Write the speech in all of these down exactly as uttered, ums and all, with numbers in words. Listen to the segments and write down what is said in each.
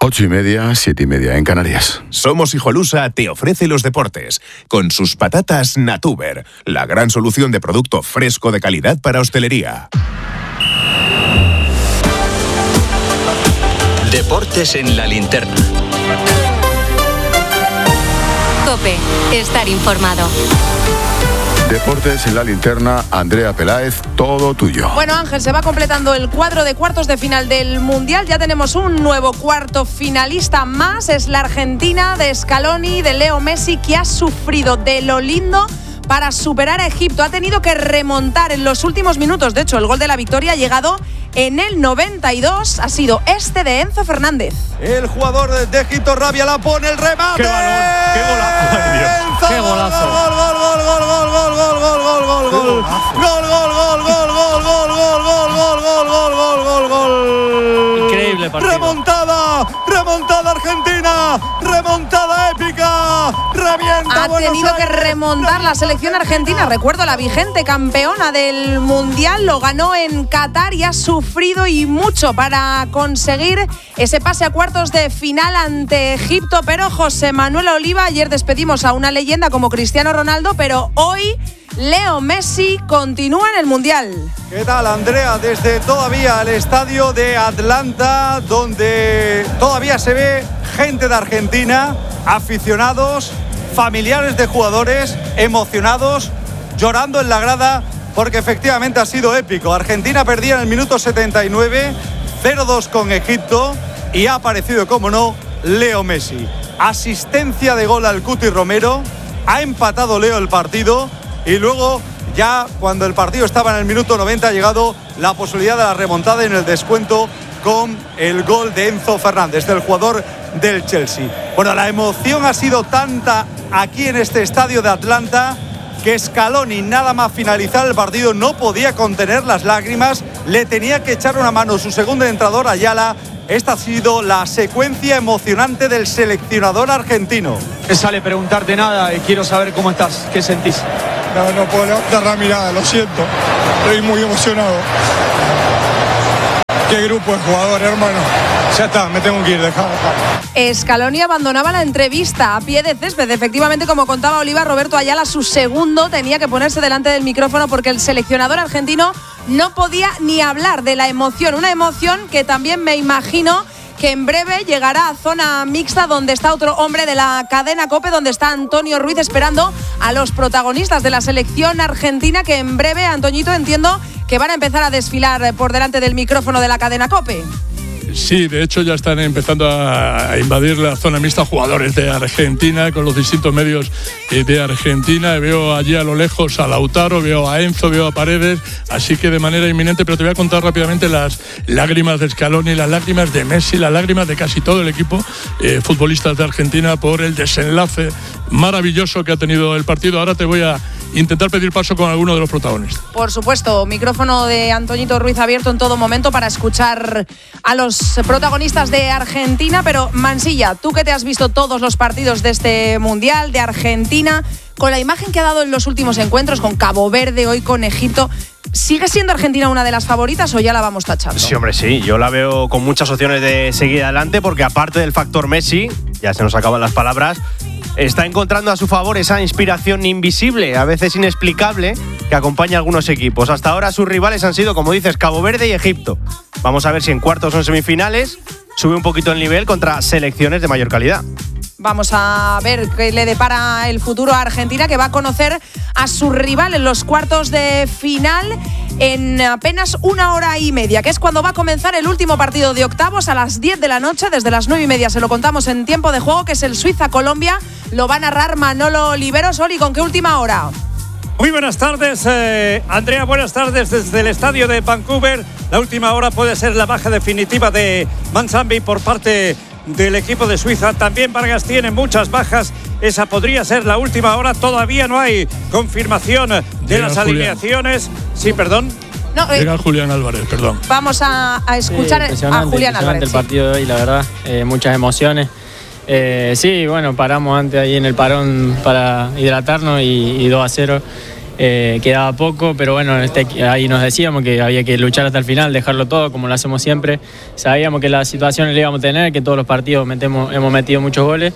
Ocho y media, siete y media en Canarias. Somos Hijolusa te ofrece los deportes con sus patatas Natuber, la gran solución de producto fresco de calidad para hostelería. Deportes en la linterna. COPE, estar informado. Deportes en la linterna, Andrea Peláez, todo tuyo. Bueno, Ángel, se va completando el cuadro de cuartos de final del Mundial. Ya tenemos un nuevo cuarto finalista más. Es la Argentina de Scaloni, de Leo Messi, que ha sufrido de lo lindo para superar a Egipto. Ha tenido que remontar en los últimos minutos. De hecho, el gol de la victoria ha llegado en el noventa y dos. Ha sido este de Enzo Fernández. El jugador de Egipto, Rabia, la pone, el remate. ¡Qué balón! ¡Qué golazo! ¡Ay, Dios! Enzo, ¡Qué golazo! Gol, gol, gol, gol, gol, gol, gol, gol, gol, gol, gol. Gol, gol, gol, gol, gol, gol, gol, gol, gol, gol, gol, gol, gol, gol. Increíble partido. Remontada, remontada Argentina, remontada épica. Revienta Ha Buenos tenido que Aires. remontar la selección argentina. Recuerdo, la vigente campeona del Mundial lo ganó en Qatar y ha sufrido y mucho para conseguir ese pase a cuartos de final ante Egipto. Pero José Manuel Oliva, ayer despedimos a una leyenda como Cristiano Ronaldo, pero hoy Leo Messi continúa en el Mundial. ¿Qué tal, Andrea? Desde todavía el estadio de Atlanta, donde todavía se ve gente de Argentina, aficionados, familiares de jugadores, emocionados, llorando en la grada, porque efectivamente ha sido épico. Argentina perdía en el minuto setenta y nueve, cero dos con Egipto, y ha aparecido, como no, Leo Messi. Asistencia de gol al Cuti Romero, ha empatado Leo el partido, y luego, ya cuando el partido estaba en el minuto noventa, ha llegado la posibilidad de la remontada en el descuento con el gol de Enzo Fernández, del jugador del Chelsea. Bueno, la emoción ha sido tanta aquí en este estadio de Atlanta que Scaloni, nada más finalizar el partido, no podía contener las lágrimas, le tenía que echar una mano su segundo entrenador, Ayala. Esta ha sido la secuencia emocionante del seleccionador argentino. Me sale preguntarte nada y quiero saber cómo estás, qué sentís. No, no puedo levantar la mirada, lo siento. Estoy muy emocionado. Qué grupo de jugadores, hermano. Ya está, me tengo que ir, dejá, dejá. Scaloni abandonaba la entrevista a pie de césped. Efectivamente, como contaba Oliva, Roberto Ayala, su segundo, tenía que ponerse delante del micrófono porque el seleccionador argentino no podía ni hablar de la emoción. Una emoción que también me imagino que en breve llegará a zona mixta, donde está otro hombre de la cadena COPE, donde está Antonio Ruiz esperando a los protagonistas de la selección argentina, que en breve, Antoñito, entiendo que van a empezar a desfilar por delante del micrófono de la cadena COPE. Sí, de hecho ya están empezando a invadir la zona mixta jugadores de Argentina con los distintos medios de Argentina. Veo allí a lo lejos a Lautaro, veo a Enzo, veo a Paredes, así que de manera inminente. Pero te voy a contar rápidamente las lágrimas de Scaloni, las lágrimas de Messi, las lágrimas de casi todo el equipo eh, futbolistas de Argentina por el desenlace maravilloso que ha tenido el partido. Ahora te voy a intentar pedir paso con alguno de los protagonistas. Por supuesto, micrófono de Antoñito Ruiz abierto en todo momento para escuchar a los protagonistas de Argentina. Pero Mansilla, tú que te has visto todos los partidos de este Mundial de Argentina, con la imagen que ha dado en los últimos encuentros con Cabo Verde, hoy con Egipto, ¿sigue siendo Argentina una de las favoritas o ya la vamos tachando? Sí, hombre, sí. Yo la veo con muchas opciones de seguir adelante, porque aparte del factor Messi, ya se nos acaban las palabras, está encontrando a su favor esa inspiración invisible, a veces inexplicable, que acompaña a algunos equipos. Hasta ahora sus rivales han sido, como dices, Cabo Verde y Egipto. Vamos a ver si en cuartos o en semifinales sube un poquito el nivel contra selecciones de mayor calidad. Vamos a ver qué le depara el futuro a Argentina, que va a conocer a su rival en los cuartos de final en apenas una hora y media, que es cuando va a comenzar el último partido de octavos a las diez de la noche. Desde las nueve y media se lo contamos en tiempo de juego, que es el Suiza-Colombia. Lo va a narrar Manolo Oliveros. Oli, ¿con qué última hora? Muy buenas tardes, eh, Andrea, buenas tardes desde el estadio de Vancouver. La última hora puede ser la baja definitiva de Manzambi por parte del equipo de Suiza. También Vargas tiene muchas bajas. Esa podría ser la última hora. Todavía no hay confirmación de Llega las Julián. alineaciones. Sí, perdón. No, eh, Llega Julián Álvarez, perdón. Vamos a, a escuchar sí, a Julián Álvarez. El Sí. partido de hoy, la verdad, eh, muchas emociones. Eh, sí, bueno, paramos antes ahí en el parón para hidratarnos y, y dos a cero. eh, quedaba poco, pero bueno, este, ahí nos decíamos que había que luchar hasta el final, dejarlo todo como lo hacemos siempre. Sabíamos que la situación la íbamos a tener, que todos los partidos metemos, hemos metido muchos goles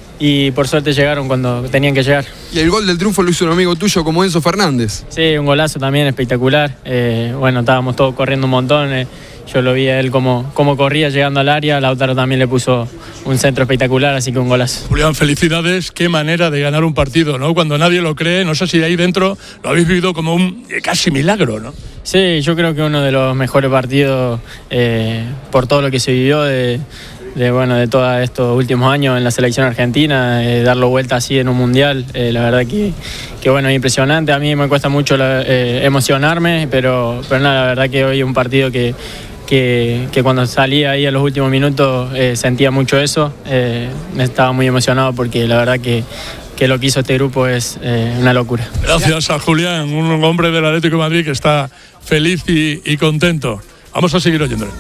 y por suerte llegaron cuando tenían que llegar. Y el gol del triunfo lo hizo un amigo tuyo como Enzo Fernández. Sí, un golazo también espectacular. Eh, bueno, estábamos todos corriendo un montón. Eh, yo lo vi a él como, como corría llegando al área. Lautaro también le puso un centro espectacular, así que un golazo. Julián, felicidades. Qué manera de ganar un partido, ¿no? Cuando nadie lo cree, no sé si ahí dentro lo habéis vivido como un eh, casi milagro, ¿no? Sí, yo creo que uno de los mejores partidos eh, por todo lo que se vivió de... de bueno de todos estos últimos años en la selección argentina, eh, darlo vuelta así en un mundial, eh, la verdad que, que bueno, impresionante. A mí me cuesta mucho la, eh, emocionarme, pero, pero nada, la verdad que hoy es un partido que, que, que cuando salí ahí a los últimos minutos eh, sentía mucho eso, eh, me estaba muy emocionado porque la verdad que que lo que hizo este grupo es eh, una locura. Gracias a Julián, un hombre del Atlético de Madrid que está feliz y, y contento. Vamos a seguir oyéndole.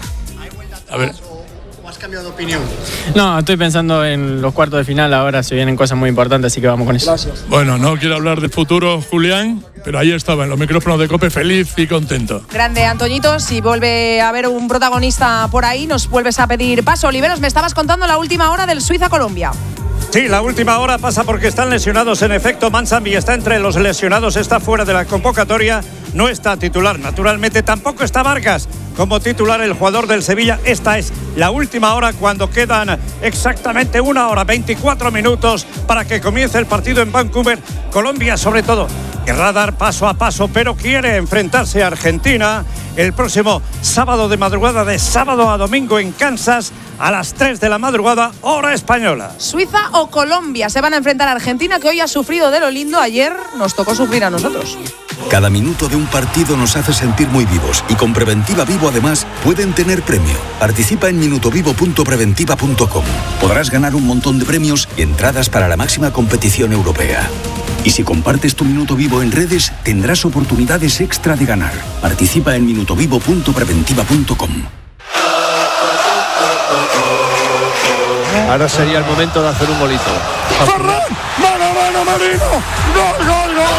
A ver. ¿Has cambiado de opinión? No, estoy pensando en los cuartos de final, ahora se vienen cosas muy importantes, así que vamos con eso. Gracias. Bueno, no quiero hablar de futuro, Julián, pero ahí estaba en los micrófonos de COPE, feliz y contento. Grande, Antoñito, si vuelve a haber un protagonista por ahí, nos vuelves a pedir paso. Oliveros, me estabas contando la última hora del Suiza-Colombia. Sí, la última hora pasa porque están lesionados. En efecto, Manzambi está entre los lesionados, está fuera de la convocatoria, no está titular. Naturalmente, tampoco está Vargas como titular, el jugador del Sevilla. Esta es la última hora cuando quedan exactamente una hora, veinticuatro minutos para que comience el partido en Vancouver. Colombia, sobre todo, querrá dar paso a paso, pero quiere enfrentarse a Argentina el próximo sábado de madrugada, de sábado a domingo en Kansas, a las tres de la madrugada, hora española. Suiza o Colombia se van a enfrentar a Argentina, que hoy ha sufrido de lo lindo. Ayer nos tocó sufrir a nosotros. Cada minuto de un partido nos hace sentir muy vivos y con Preventiva Vivo además pueden tener premio. Participa en minutovivo punto preventiva punto com. Podrás ganar un montón de premios y entradas para la máxima competición europea. Y si compartes tu minuto vivo en redes, tendrás oportunidades extra de ganar. Participa en minutovivo punto preventiva punto com. Ahora sería el momento de hacer un golito. ¡Ferran! ¡Mano, mano, Merino! ¡Gol, gol, gol,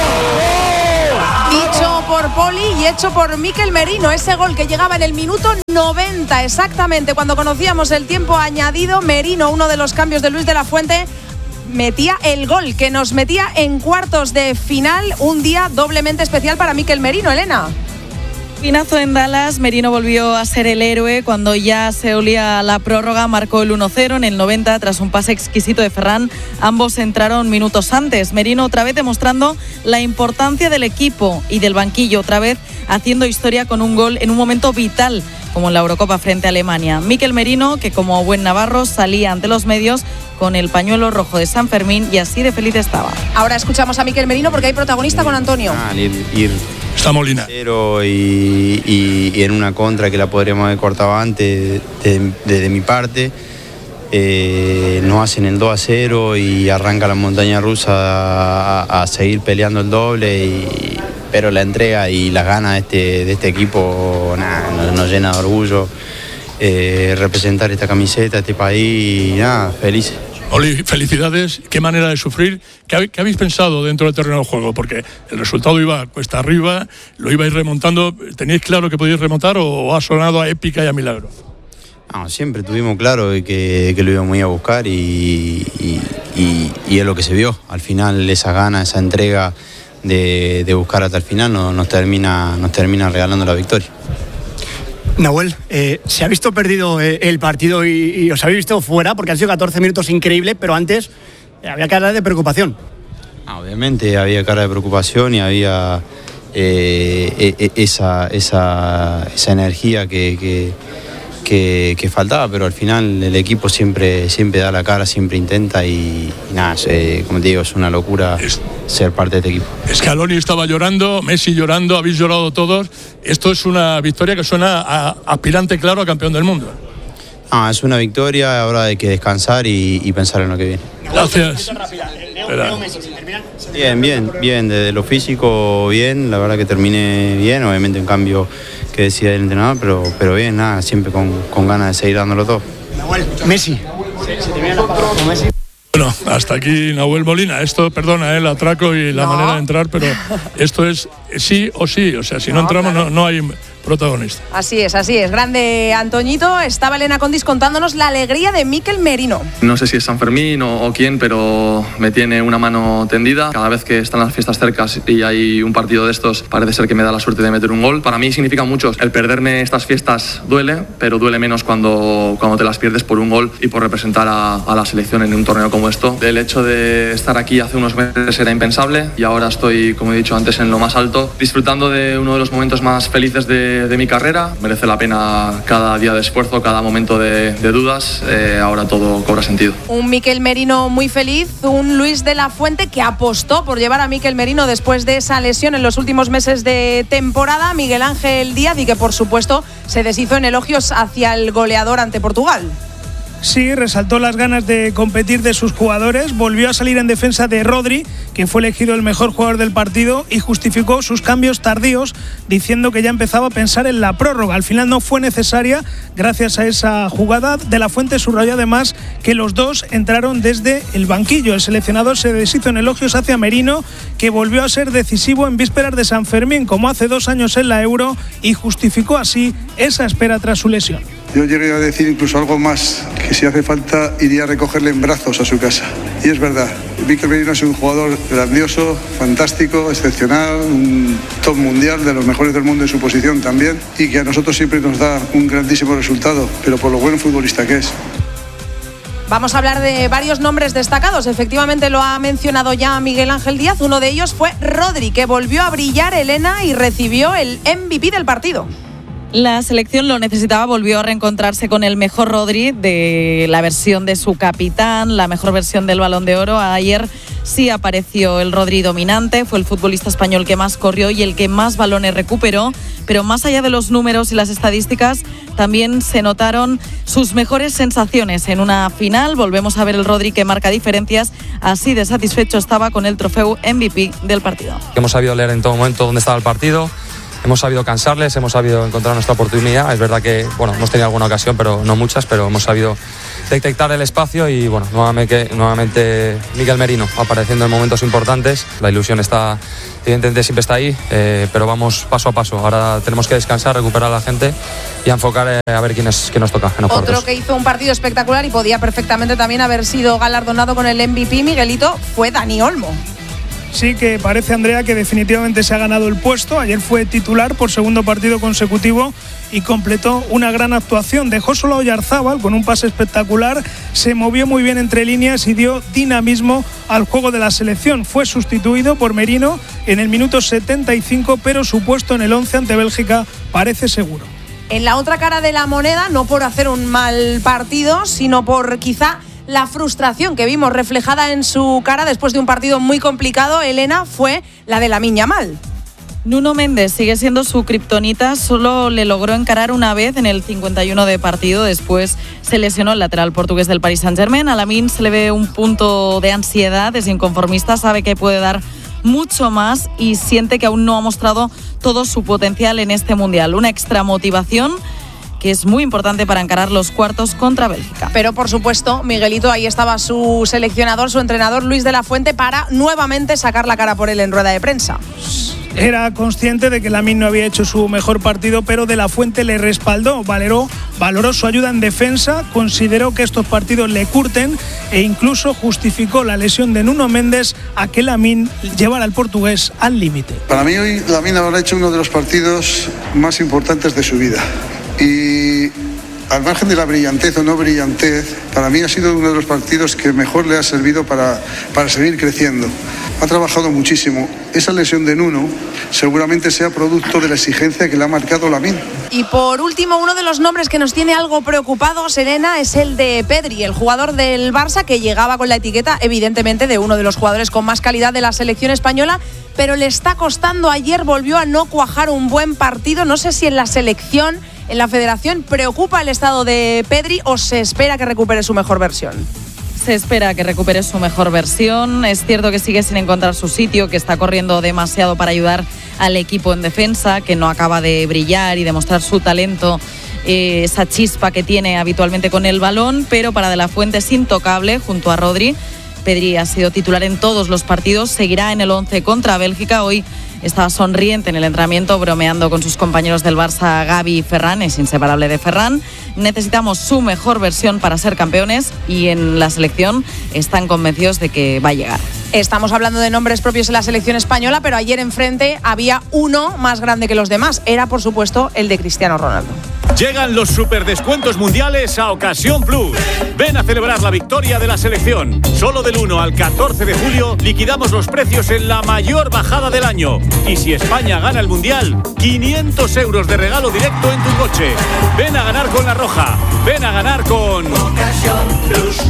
gol! Dicho por Poli y hecho por Mikel Merino. Ese gol que llegaba en el minuto noventa exactamente, cuando conocíamos el tiempo añadido. Merino, uno de los cambios de Luis de la Fuente, metía el gol que nos metía en cuartos de final. Un día doblemente especial para Mikel Merino, Elena. Pinazo en Dallas, Merino volvió a ser el héroe cuando ya se olía la prórroga, marcó el uno cero en el noventa tras un pase exquisito de Ferran. Ambos entraron minutos antes. Merino otra vez demostrando la importancia del equipo y del banquillo, otra vez haciendo historia con un gol en un momento vital como en la Eurocopa frente a Alemania. Mikel Merino, que como buen navarro salía ante los medios con el pañuelo rojo de San Fermín y así de feliz estaba. Ahora escuchamos a Mikel Merino porque hay protagonista con Antonio. Ah, ir, ir Está Molina. Pero y, y, y en una contra que la podríamos haber cortado antes de, de, de mi parte. Eh, nos hacen el dos a cero y arranca la montaña rusa a, a seguir peleando el doble, y, pero la entrega y las ganas de este, de este equipo nada, nos, nos llena de orgullo. Eh, representar esta camiseta, este país, y nada, felices. Oli, felicidades. Qué manera de sufrir. ¿Qué, ¿Qué habéis pensado dentro del terreno de juego? Porque el resultado iba cuesta arriba, lo ibais remontando. ¿Teníais claro que podíais remontar o ha sonado a épica y a milagro? No, siempre tuvimos claro que, que lo íbamos a ir a buscar y, y, y, y es lo que se vio. Al final esa gana, esa entrega de, de buscar hasta el final nos, nos, termina, nos termina regalando la victoria. Nahuel, eh, se ha visto perdido eh, el partido y, y os habéis visto fuera porque han sido catorce minutos increíbles, pero antes eh, había cara de preocupación. Ah, obviamente había cara de preocupación y había eh, eh, esa, esa, esa energía que, que, que, que faltaba, pero al final el equipo siempre, siempre da la cara, siempre intenta y, y nada, eh, como te digo, es una locura es, ser parte de este equipo. Scaloni estaba llorando, Messi llorando, habéis llorado todos. Esto es una victoria que suena a aspirante claro a campeón del mundo. Ah, es una victoria, ahora hay que descansar y, y pensar en lo que viene. Gracias. Bien, bien, bien, desde lo físico bien, la verdad que terminé bien, obviamente un cambio que decía el entrenador, pero, pero bien, nada, siempre con, con ganas de seguir dándolo todo. Nahuel, Messi. Bueno, Bueno, hasta aquí Nahuel Molina. Esto, perdona, ¿eh? el atraco y la no. manera de entrar, pero esto es sí o sí. O sea, si no, no entramos, claro. no, no hay protagonista. Así es, así es. Grande Antoñito. Estaba Elena Condis contándonos la alegría de Mikel Merino. No sé si es San Fermín o, o quién, pero me tiene una mano tendida. Cada vez que están las fiestas cercas y hay un partido de estos, parece ser que me da la suerte de meter un gol. Para mí significa mucho. El perderme estas fiestas duele, pero duele menos cuando, cuando te las pierdes por un gol y por representar a, a la selección en un torneo como esto. El hecho de estar aquí hace unos meses era impensable y ahora estoy, como he dicho antes, en lo más alto, disfrutando de uno de los momentos más felices de de mi carrera. Merece la pena cada día de esfuerzo, cada momento de, de dudas. Eh, ahora todo cobra sentido. Un Mikel Merino muy feliz, un Luis de la Fuente que apostó por llevar a Mikel Merino después de esa lesión en los últimos meses de temporada, Miguel Ángel Díaz, y que por supuesto se deshizo en elogios hacia el goleador ante Portugal. Sí, resaltó las ganas de competir de sus jugadores, volvió a salir en defensa de Rodri, que fue elegido el mejor jugador del partido, y justificó sus cambios tardíos diciendo que ya empezaba a pensar en la prórroga. Al final no fue necesaria gracias a esa jugada. De la Fuente subrayó además que los dos entraron desde el banquillo. El seleccionador se deshizo en elogios hacia Merino, que volvió a ser decisivo en vísperas de San Fermín, como hace dos años en la Euro, y justificó así esa espera tras su lesión. Yo llegué a decir incluso algo más, que si hace falta iría a recogerle en brazos a su casa. Y es verdad, Mikel Merino es un jugador grandioso, fantástico, excepcional, un top mundial, de los mejores del mundo en su posición también, y que a nosotros siempre nos da un grandísimo resultado, pero por lo buen futbolista que es. Vamos a hablar de varios nombres destacados. Efectivamente lo ha mencionado ya Miguel Ángel Díaz. Uno de ellos fue Rodri, que volvió a brillar, Elena, y recibió el M V P del partido. La selección lo necesitaba, volvió a reencontrarse con el mejor Rodri de la versión de su capitán, la mejor versión del Balón de Oro. Ayer sí apareció el Rodri dominante, fue el futbolista español que más corrió y el que más balones recuperó, pero más allá de los números y las estadísticas, también se notaron sus mejores sensaciones en una final. Volvemos a ver el Rodri que marca diferencias, así de satisfecho estaba con el trofeo M V P del partido. Hemos sabido leer en todo momento dónde estaba el partido. Hemos sabido cansarles, hemos sabido encontrar nuestra oportunidad. Es verdad que bueno, hemos tenido alguna ocasión, pero no muchas, pero hemos sabido detectar el espacio y bueno, nuevamente, nuevamente Mikel Merino apareciendo en momentos importantes. La ilusión está, evidentemente siempre está ahí, eh, pero vamos paso a paso. Ahora tenemos que descansar, recuperar a la gente y a enfocar eh, a ver quién, es, quién nos toca en los Otro cuartos. Que hizo un partido espectacular y podía perfectamente también haber sido galardonado con el M V P, Miguelito, fue Dani Olmo. Sí, que parece, Andrea, que definitivamente se ha ganado el puesto. Ayer fue titular por segundo partido consecutivo y completó una gran actuación. Dejó solo a Oyarzábal con un pase espectacular, se movió muy bien entre líneas y dio dinamismo al juego de la selección. Fue sustituido por Merino en el minuto setenta y cinco, pero su puesto en el once ante Bélgica parece seguro. En la otra cara de la moneda, no por hacer un mal partido, sino por quizá la frustración que vimos reflejada en su cara después de un partido muy complicado, Elena, fue la de Lamine Yamal. Nuno Méndez sigue siendo su kriptonita, solo le logró encarar una vez en el cincuenta y uno de partido, después se lesionó el lateral portugués del Paris Saint-Germain. A Lamine se le ve un punto de ansiedad, es inconformista, sabe que puede dar mucho más y siente que aún no ha mostrado todo su potencial en este Mundial. Una extra motivación que es muy importante para encarar los cuartos contra Bélgica. Pero por supuesto, Miguelito, ahí estaba su seleccionador, su entrenador Luis de la Fuente, para nuevamente sacar la cara por él en rueda de prensa. Era consciente de que Lamine no había hecho su mejor partido, pero de la Fuente le respaldó, valoró, valoró su ayuda en defensa, consideró que estos partidos le curten e incluso justificó la lesión de Nuno Méndez a que Lamine llevara al portugués al límite. Para mí hoy Lamine habrá hecho uno de los partidos más importantes de su vida. Y al margen de la brillantez o no brillantez, para mí ha sido uno de los partidos que mejor le ha servido para, para seguir creciendo. Ha trabajado muchísimo. Esa lesión de Nuno seguramente sea producto de la exigencia que le ha marcado Lamine. Y por último, uno de los nombres que nos tiene algo preocupados, Elena, es el de Pedri, el jugador del Barça que llegaba con la etiqueta, evidentemente, de uno de los jugadores con más calidad de la selección española, pero le está costando. Ayer volvió a no cuajar un buen partido. No sé si en la selección, en la federación, preocupa el estado de Pedri o se espera que recupere su mejor versión. Se espera que recupere su mejor versión. Es cierto que sigue sin encontrar su sitio, que está corriendo demasiado para ayudar al equipo en defensa, que no acaba de brillar y demostrar su talento, eh, esa chispa que tiene habitualmente con el balón, pero para De la Fuente es intocable junto a Rodri. Pedri ha sido titular en todos los partidos, seguirá en el once contra Bélgica. Hoy estaba sonriente en el entrenamiento, bromeando con sus compañeros del Barça, Gavi y Ferran, es inseparable de Ferran. Necesitamos su mejor versión para ser campeones y en la selección están convencidos de que va a llegar. Estamos hablando de nombres propios en la selección española, pero ayer enfrente había uno más grande que los demás. Era, por supuesto, el de Cristiano Ronaldo. Llegan los superdescuentos mundiales a Ocasión Plus. Ven a celebrar la victoria de la selección. Solo del uno al catorce de julio liquidamos los precios en la mayor bajada del año. Y si España gana el mundial, quinientos euros de regalo directo en tu coche. Ven a ganar con La Roja. Ven a ganar con Ocasión Plus.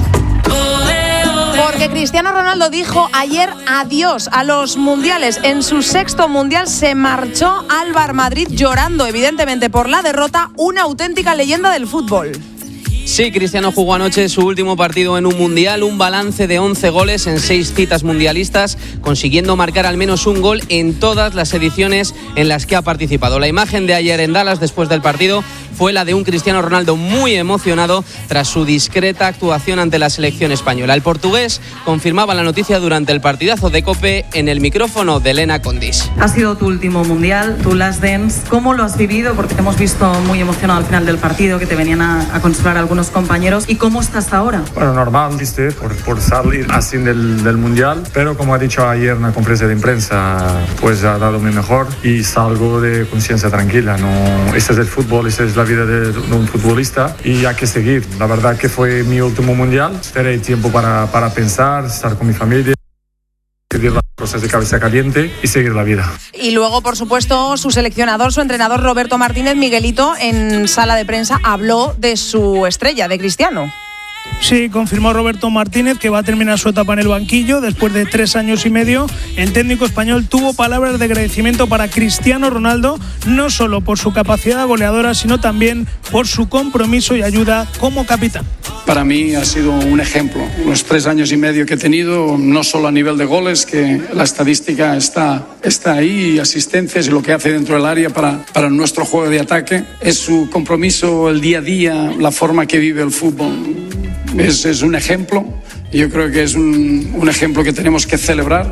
Porque Cristiano Ronaldo dijo ayer adiós a los mundiales. En su sexto mundial se marchó al Bar Madrid llorando, evidentemente por la derrota, una auténtica leyenda del fútbol. Sí, Cristiano jugó anoche su último partido en un mundial, un balance de once goles en seis citas mundialistas, consiguiendo marcar al menos un gol en todas las ediciones en las que ha participado. La imagen de ayer en Dallas después del partido fue la de un Cristiano Ronaldo muy emocionado tras su discreta actuación ante la selección española. El portugués confirmaba la noticia durante el partidazo de COPE en el micrófono de Elena Condis. Ha sido tu último mundial, tu last dance. ¿Cómo lo has vivido? Porque te hemos visto muy emocionado al final del partido, que te venían a, a consolar algunos compañeros. ¿Y cómo estás ahora? Bueno, normal, viste, por, por salir así del, del mundial, pero como ha dicho ayer en la conferencia de prensa, pues ha dado mi mejor y salgo de conciencia tranquila. No, este es el fútbol, esta es la vida de, de un futbolista y hay que seguir. La verdad que fue mi último mundial, esperé tiempo para, para pensar, estar con mi familia, decidir las cosas de cabeza caliente y seguir la vida. Y luego, por supuesto, su seleccionador, su entrenador Roberto Martínez, Miguelito, en sala de prensa habló de su estrella, de Cristiano. Sí, confirmó Roberto Martínez que va a terminar su etapa en el banquillo después de tres años y medio. El técnico español tuvo palabras de agradecimiento para Cristiano Ronaldo, no solo por su capacidad goleadora, sino también por su compromiso y ayuda como capitán. Para mí ha sido un ejemplo. Los tres años y medio que he tenido, no solo a nivel de goles, que la estadística está, está ahí, y asistencias y lo que hace dentro del área para, para nuestro juego de ataque, es su compromiso, el día a día, la forma que vive el fútbol. Es, es un ejemplo, y yo creo que es un, un ejemplo que tenemos que celebrar.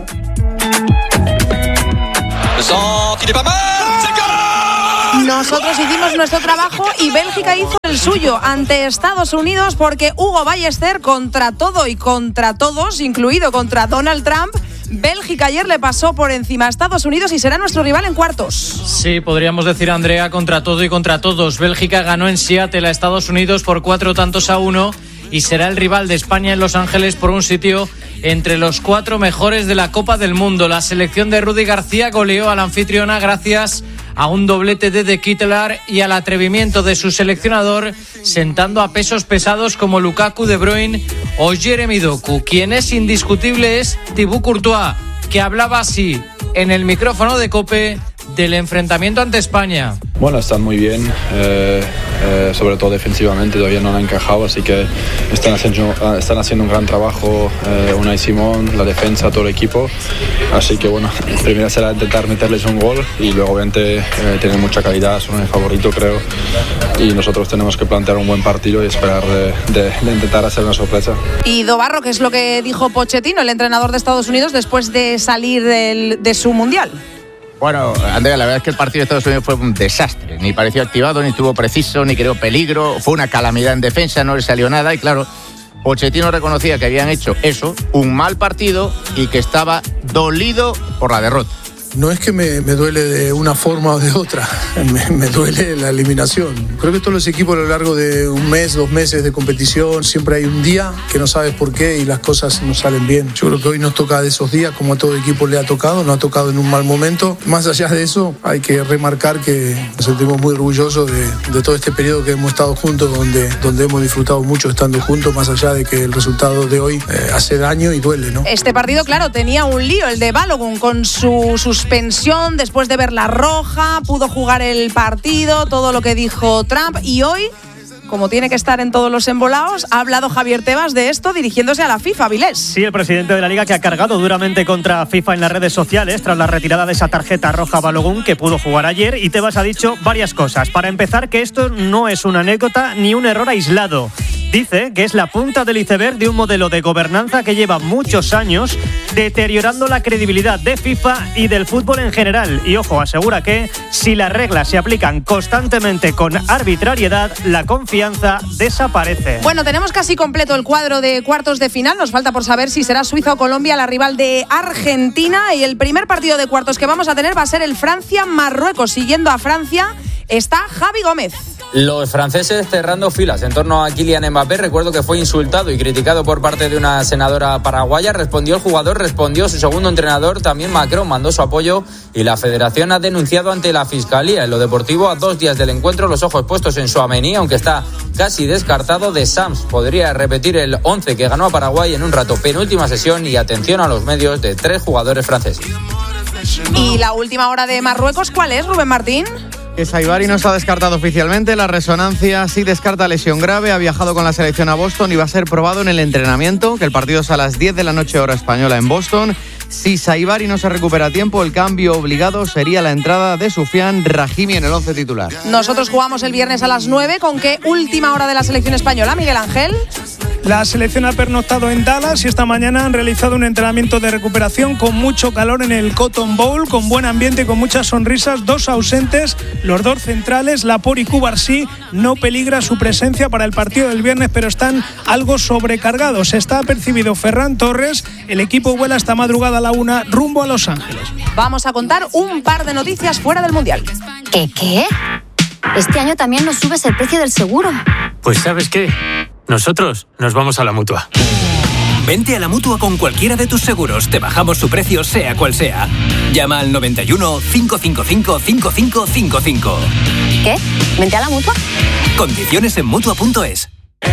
Nosotros hicimos nuestro trabajo y Bélgica hizo el suyo ante Estados Unidos, porque Hugo Ballester, contra todo y contra todos, incluido contra Donald Trump, Bélgica ayer le pasó por encima a Estados Unidos y será nuestro rival en cuartos. Sí, podríamos decir, Andrea, contra todo y contra todos. Bélgica ganó en Seattle a Estados Unidos por cuatro tantos a uno y será el rival de España en Los Ángeles por un sitio entre los cuatro mejores de la Copa del Mundo. La selección de Rudy García goleó a la anfitriona gracias a un doblete de De Ketelaere y al atrevimiento de su seleccionador, sentando a pesos pesados como Lukaku, De Bruyne o Jeremy Doku. Quien es indiscutible es Thibaut Courtois, que hablaba así en el micrófono de COPE del enfrentamiento ante España. Bueno, están muy bien, eh, eh, sobre todo defensivamente, todavía no han encajado, así que están haciendo, están haciendo un gran trabajo, eh, Unai Simón, la defensa, todo el equipo, así que bueno, primero será intentar meterles un gol y luego obviamente eh, tienen mucha calidad, son el favorito creo, y nosotros tenemos que plantear un buen partido y esperar de, de, de intentar hacer una sorpresa. Y Dobarro, ¿qué es lo que dijo Pochettino, el entrenador de Estados Unidos, después de salir del, de su mundial? Bueno, Andrea, la verdad es que el partido de Estados Unidos fue un desastre. Ni pareció activado, ni estuvo preciso, ni creó peligro. Fue una calamidad en defensa, no le salió nada. Y claro, Pochettino reconocía que habían hecho eso, un mal partido, y que estaba dolido por la derrota. No es que me, me duele de una forma o de otra, me, me duele la eliminación. Creo que todos los equipos a lo largo de un mes, dos meses de competición, siempre hay un día que no sabes por qué y las cosas no salen bien. Yo creo que hoy nos toca de esos días, como a todo equipo le ha tocado, nos ha tocado en un mal momento. Más allá de eso, hay que remarcar que nos sentimos muy orgullosos de, de todo este periodo que hemos estado juntos, donde, donde hemos disfrutado mucho estando juntos, más allá de que el resultado de hoy eh, hace daño y duele, ¿no? Este partido, claro, tenía un lío, el de Balogun, con su suspensión después de ver la roja, pudo jugar el partido, todo lo que dijo Trump, y hoy, como tiene que estar en todos los embolados, ha hablado Javier Tebas de esto dirigiéndose a la FIFA, Vilés. Sí, el presidente de la Liga, que ha cargado duramente contra FIFA en las redes sociales tras la retirada de esa tarjeta roja a Balogun, que pudo jugar ayer, y Tebas ha dicho varias cosas. Para empezar, que esto no es una anécdota ni un error aislado, Dice que es la punta del iceberg de un modelo de gobernanza que lleva muchos años deteriorando la credibilidad de FIFA y del fútbol en general. Y ojo, asegura que si las reglas se aplican constantemente con arbitrariedad, la confianza desaparece. Bueno, tenemos casi completo el cuadro de cuartos de final. Nos falta por saber si será Suiza o Colombia la rival de Argentina. Y el primer partido de cuartos que vamos a tener va a ser el Francia-Marruecos. Siguiendo a Francia está Javi Gómez. Los franceses cerrando filas en torno a Kylian Mbappé. Recuerdo que fue insultado y criticado por parte de una senadora paraguaya. Respondió el jugador, respondió su segundo entrenador. También Macron mandó su apoyo y la federación ha denunciado ante la fiscalía. En lo deportivo, a dos días del encuentro, los ojos puestos en Tchouaméni, aunque está casi descartado. De Sams podría repetir el once que ganó a Paraguay en un rato. Penúltima sesión y atención a los medios de tres jugadores franceses. Y la última hora de Marruecos, ¿cuál es, Rubén Martín? Que Saibari no está descartado oficialmente, la resonancia sí descarta lesión grave, ha viajado con la selección a Boston y va a ser probado en el entrenamiento, que el partido es a las diez de la noche hora española en Boston. Si Saibari no se recupera a tiempo, el cambio obligado sería la entrada de Soufiane Rahimi en el once titular. Nosotros jugamos el viernes a las nueve, ¿con qué última hora de la selección española, Miguel Ángel? La selección ha pernoctado en Dallas y esta mañana han realizado un entrenamiento de recuperación con mucho calor en el Cotton Bowl, con buen ambiente y con muchas sonrisas. Dos ausentes, los dos centrales, Laporte y Cubarsí. No peligra su presencia para el partido del viernes, pero están algo sobrecargados. Está apercibido Ferran Torres. El equipo vuela esta madrugada a la una rumbo a Los Ángeles. Vamos a contar un par de noticias fuera del Mundial. ¿Qué qué? Este año también nos subes el precio del seguro. Pues ¿sabes qué? Nosotros nos vamos a la Mutua. Vente a la Mutua con cualquiera de tus seguros. Te bajamos su precio sea cual sea. Llama al noventa y uno, cinco cinco cinco, cinco cinco cinco cinco. ¿Qué? ¿Vente a la Mutua? Condiciones en Mutua punto es.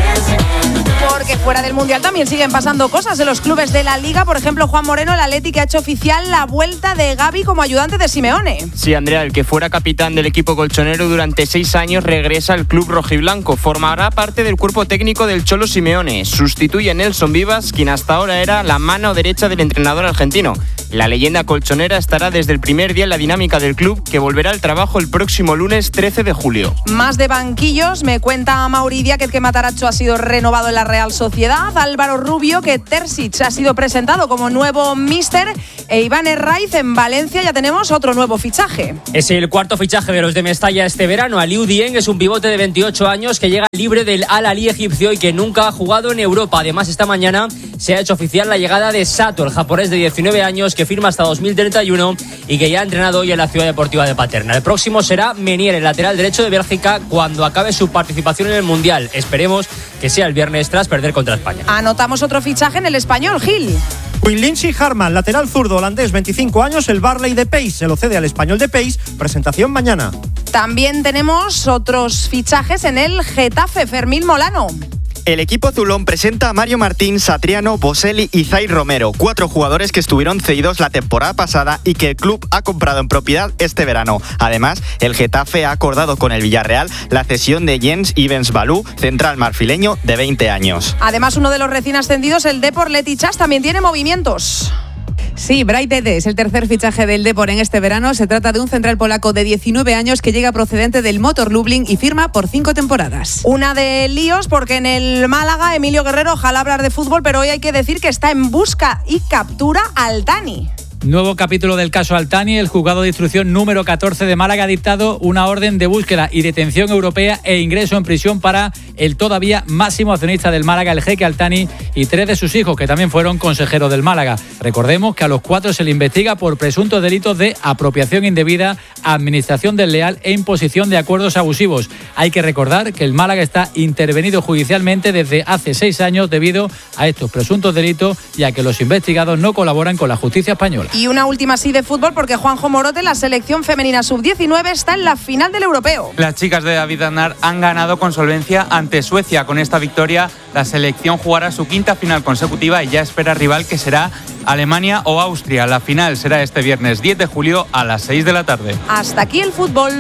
Porque fuera del Mundial también siguen pasando cosas en los clubes de la Liga. Por ejemplo, Juan Moreno, el Atleti, que ha hecho oficial la vuelta de Gavi como ayudante de Simeone. Sí, Andrea, el que fuera capitán del equipo colchonero durante seis años regresa al club rojiblanco. Formará parte del cuerpo técnico del Cholo Simeone. Sustituye a Nelson Vivas, quien hasta ahora era la mano derecha del entrenador argentino. La leyenda colchonera estará desde el primer día en la dinámica del club, que volverá al trabajo el próximo lunes trece de julio. Más de banquillos, me cuenta Mauridia que el que Matarazzo ha sido renovado en la Real Sociedad, Álvaro Rubio que Terzic ha sido presentado como nuevo míster, e Iván Herraiz en Valencia ya tenemos otro nuevo fichaje. Es el cuarto fichaje de los de Mestalla este verano. Aliou Dieng es un pivote de veintiocho años que llega libre del Al-Ahly egipcio y que nunca ha jugado en Europa. Además, esta mañana se ha hecho oficial la llegada de Sato, el japonés de diecinueve años que firma hasta dos mil treinta y uno y que ya ha entrenado hoy en la Ciudad Deportiva de Paterna. El próximo será Menier, el lateral derecho de Bélgica, cuando acabe su participación en el Mundial. Esperemos que sea el viernes tras perder contra España. Anotamos otro fichaje en el Español, Gil. Quinlincy Harman, lateral zurdo holandés, veinticinco años, el Barley de Pace, se lo cede al Español de Pace, presentación mañana. También tenemos otros fichajes en el Getafe, Fermín Molano. El equipo azulón presenta a Mario Martín, Satriano, Boselli y Zaire Romero, cuatro jugadores que estuvieron cedidos la temporada pasada y que el club ha comprado en propiedad este verano. Además, el Getafe ha acordado con el Villarreal la cesión de Jens Ivens Balú, central marfileño de veinte años. Además, uno de los recién ascendidos, el Depor Letichás, también tiene movimientos. Sí, Bright Dede es el tercer fichaje del Depor en este verano. Se trata de un central polaco de diecinueve años que llega procedente del Motor Lublin y firma por cinco temporadas. Una de líos porque en el Málaga, Emilio Guerrero, ojalá hablar de fútbol, pero hoy hay que decir que está en busca y captura al Dani. Nuevo capítulo del caso Altani. El juzgado de instrucción número catorce de Málaga ha dictado una orden de búsqueda y detención europea e ingreso en prisión para el todavía máximo accionista del Málaga, el jeque Altani, y tres de sus hijos, que también fueron consejeros del Málaga. Recordemos que a los cuatro se le investiga por presuntos delitos de apropiación indebida, administración desleal e imposición de acuerdos abusivos. Hay que recordar que el Málaga está intervenido judicialmente desde hace seis años debido a estos presuntos delitos y a que los investigados no colaboran con la justicia española. Y una última sí de fútbol porque Juanjo Morote, la selección femenina sub diecinueve, está en la final del europeo. Las chicas de David Aznar han ganado con solvencia ante Suecia. Con esta victoria, la selección jugará su quinta final consecutiva y ya espera rival, que será Alemania o Austria. La final será este viernes diez de julio a las seis de la tarde. Hasta aquí el fútbol.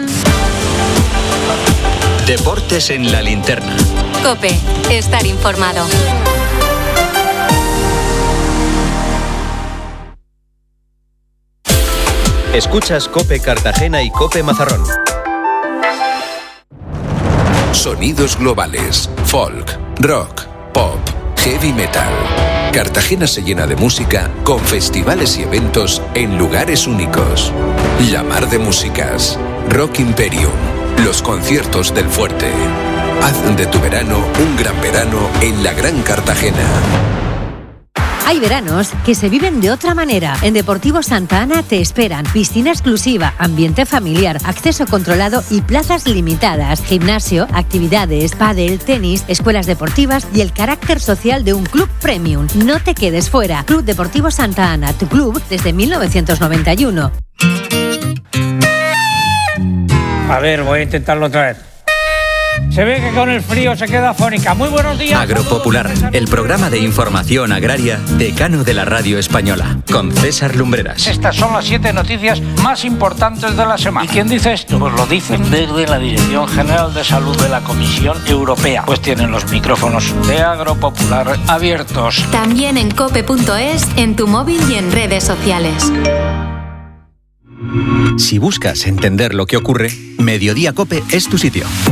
Deportes en la linterna. COPE, estar informado. Escuchas COPE Cartagena y COPE Mazarrón. Sonidos globales, folk, rock, pop, heavy metal. Cartagena se llena de música con festivales y eventos en lugares únicos. La Mar de Músicas, Rock Imperium, los conciertos del Fuerte. Haz de tu verano un gran verano en la Gran Cartagena. Hay veranos que se viven de otra manera. En Deportivo Santa Ana te esperan piscina exclusiva, ambiente familiar, acceso controlado y plazas limitadas. Gimnasio, actividades, pádel, tenis, escuelas deportivas y el carácter social de un club premium. No te quedes fuera. Club Deportivo Santa Ana, tu club desde mil novecientos noventa y uno. A ver, voy a intentarlo otra vez. Se ve que con el frío se queda afónica. Muy buenos días. Agropopular, el programa de información agraria decano de la radio española, con César Lumbreras. Estas son las siete noticias más importantes de la semana. ¿Y quién dice esto? Pues lo dicen desde la Dirección General de Salud de la Comisión Europea. Pues tienen los micrófonos de Agropopular abiertos. También en cope punto es, en tu móvil y en redes sociales. Si buscas entender lo que ocurre, Mediodía Cope es tu sitio.